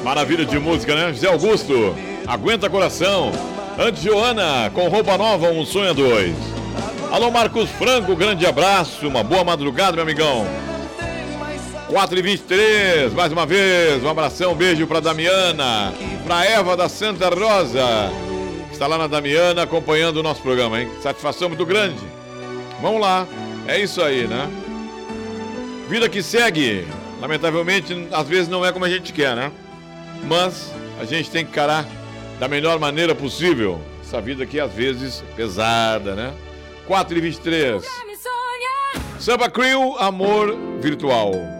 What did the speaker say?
Maravilha de música, né? José Augusto, Aguenta Coração. Antes, Joana, com roupa nova, um sonho a dois. Alô, Marcos Franco, grande abraço, uma boa madrugada, meu amigão. 4h23, mais uma vez, um abração, um beijo pra Damiana, pra Eva da Santa Rosa, que está lá na Damiana acompanhando o nosso programa, hein? Satisfação muito grande. Vamos lá, é isso aí, né? Vida que segue. Lamentavelmente, às vezes não é como a gente quer, né? Mas a gente tem que encarar da melhor maneira possível essa vida que às vezes é pesada, né? 4h23. Samba Crew, Amor Virtual.